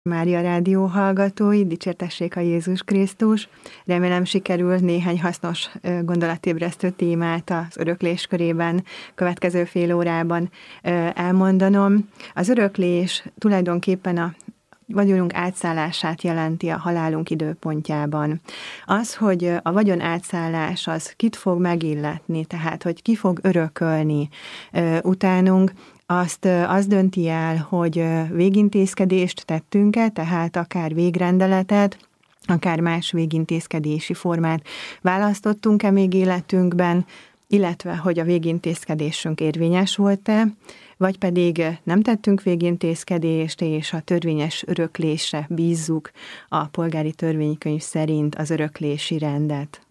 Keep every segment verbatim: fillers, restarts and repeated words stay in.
Mária rádió hallgatói, dicsértessék a Jézus Krisztus. Remélem sikerül néhány hasznos gondolatébresztő témát az öröklés körében következő fél órában elmondanom. Az öröklés tulajdonképpen a vagyonunk átszállását jelenti a halálunk időpontjában. Az, hogy a vagyon átszállás az kit fog megilletni, tehát hogy ki fog örökölni utánunk, azt az dönti el, hogy végintézkedést tettünk-e, tehát akár végrendeletet, akár más végintézkedési formát választottunk-e még életünkben, illetve hogy a végintézkedésünk érvényes volt-e, vagy pedig nem tettünk végintézkedést, és a törvényes öröklésre bízzuk a polgári törvénykönyv szerint az öröklési rendet.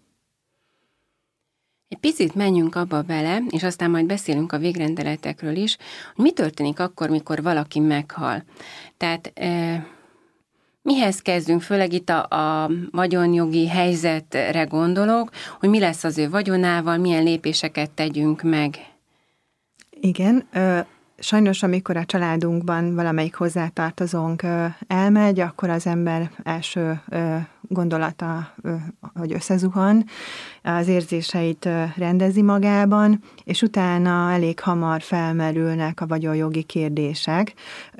Egy picit menjünk abba bele, és aztán majd beszélünk a végrendeletekről is, hogy mi történik akkor, mikor valaki meghal. Tehát e, mihez kezdünk, főleg itt a, a vagyonjogi helyzetre gondolok, hogy mi lesz az ő vagyonával, milyen lépéseket tegyünk meg. Igen, ö, sajnos amikor a családunkban valamelyik hozzátartozónk ö, elmegy, akkor az ember első ö, gondolata, ö, hogy összezuhan, az érzéseit rendezi magában, és utána elég hamar felmerülnek a vagyonjogi kérdések,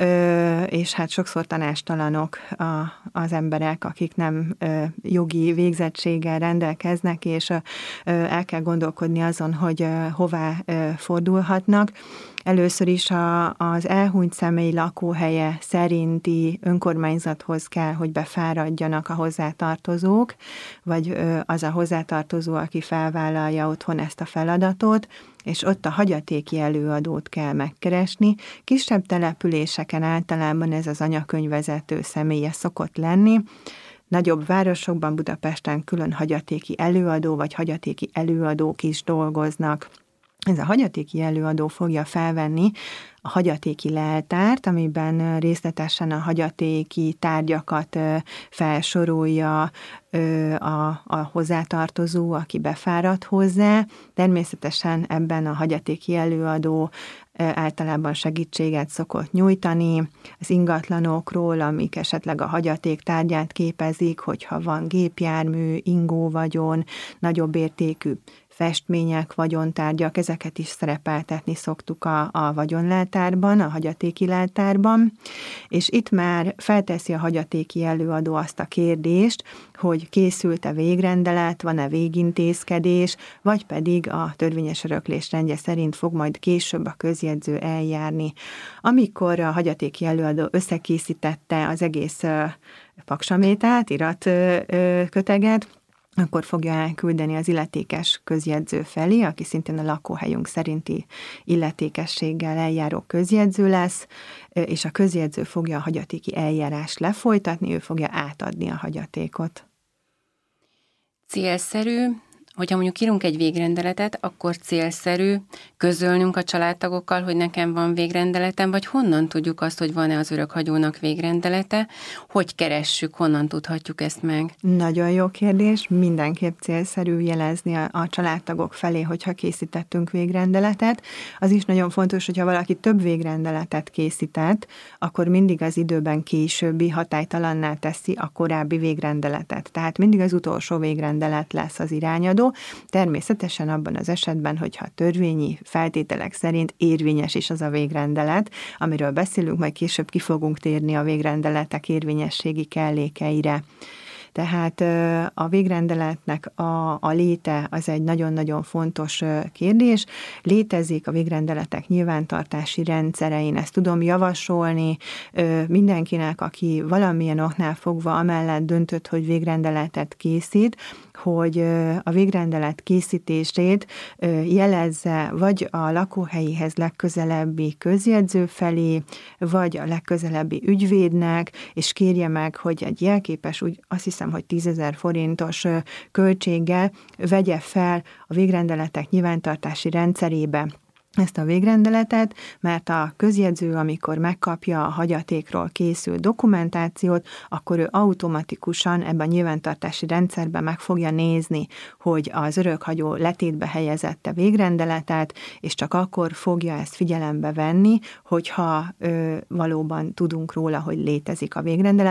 és hát sokszor tanástalanok az emberek, akik nem jogi végzettséggel rendelkeznek, és el kell gondolkodni azon, hogy hová fordulhatnak. Először is a, az elhunyt személy lakóhelye szerinti önkormányzathoz kell, hogy befáradjanak a hozzátartozók, vagy az a hozzátartozó, aki felvállalja otthon ezt a feladatot, és ott a hagyatéki előadót kell megkeresni. Kisebb településeken általában ez az anyakönyvvezető személye szokott lenni. Nagyobb városokban, Budapesten külön hagyatéki előadó, vagy hagyatéki előadók is dolgoznak. Ez a hagyatéki előadó fogja felvenni a hagyatéki leltárt, amiben részletesen a hagyatéki tárgyakat felsorolja a, a hozzátartozó, aki befáradt hozzá. Természetesen ebben a hagyatéki előadó általában segítséget szokott nyújtani az ingatlanokról, amik esetleg a hagyaték tárgyát képezik, hogyha van gépjármű, ingóvagyon, nagyobb értékű festmények, vagyontárgyak, ezeket is szerepeltetni szoktuk a, a vagyonleltárban, a hagyatéki leltárban, és itt már felteszi a hagyatéki előadó azt a kérdést, hogy készült-e végrendelet, van-e végintézkedés, vagy pedig a törvényes öröklés rendje szerint fog majd később a közjegyző eljárni. Amikor a hagyatéki előadó összekészítette az egész paksamétát, iratköteget, akkor fogja elküldeni az illetékes közjegyző felé, aki szintén a lakóhelyünk szerinti illetékességgel eljáró közjegyző lesz, és a közjegyző fogja a hagyatéki eljárást lefolytatni, ő fogja átadni a hagyatékot. Célszerű, hogyha mondjuk írunk egy végrendeletet, akkor célszerű közölnünk a családtagokkal, hogy nekem van végrendeletem, vagy honnan tudjuk azt, hogy van-e az örökhagyónak végrendelete, hogy keressük, honnan tudhatjuk ezt meg? Nagyon jó kérdés, mindenképp célszerű jelezni a, a családtagok felé, hogyha készítettünk végrendeletet. Az is nagyon fontos, hogyha valaki több végrendeletet készített, akkor mindig az időben későbbi hatálytalanná teszi a korábbi végrendeletet. Tehát mindig az utolsó végrendelet lesz az irányadó. Természetesen abban az esetben, hogyha törvényi feltételek szerint érvényes is az a végrendelet, amiről beszélünk, majd később ki fogunk térni a végrendeletek érvényességi kellékeire. Tehát a végrendeletnek a, a léte az egy nagyon-nagyon fontos kérdés. Létezik a végrendeletek nyilvántartási rendszere, én ezt tudom javasolni mindenkinek, aki valamilyen oknál fogva amellett döntött, hogy végrendeletet készít, hogy a végrendelet készítését jelezze vagy a lakóhelyéhez legközelebbi közjegyző felé, vagy a legközelebbi ügyvédnek, és kérje meg, hogy egy jelképes, úgy azt hiszem, hogy tízezer forintos költséggel vegye fel a végrendeletek nyilvántartási rendszerébe ezt a végrendeletet, mert a közjegyző, amikor megkapja a hagyatékról készült dokumentációt, akkor ő automatikusan ebben a nyilvántartási rendszerben meg fogja nézni, hogy az örökhagyó letétbe helyezette végrendeletet, és csak akkor fogja ezt figyelembe venni, hogyha ö, valóban tudunk róla, hogy létezik a végrendelet.